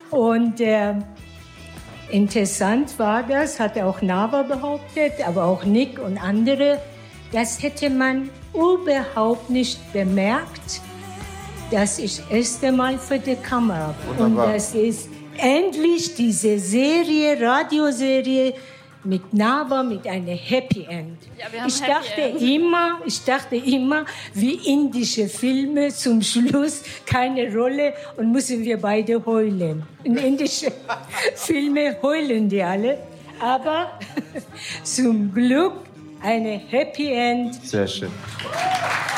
Und interessant war das, hat auch Nava behauptet, aber auch Nick und andere, das hätte man überhaupt nicht bemerkt. Das ist das erste Mal für die Kamera. Wunderbar. Und das ist endlich diese Serie, Radioserie mit Nava, mit einem Happy End. Ja, ich dachte immer, wie indische Filme zum Schluss keine Rolle und müssen wir beide heulen. In indischen Filmen heulen die alle, aber zum Glück eine Happy End. Sehr schön.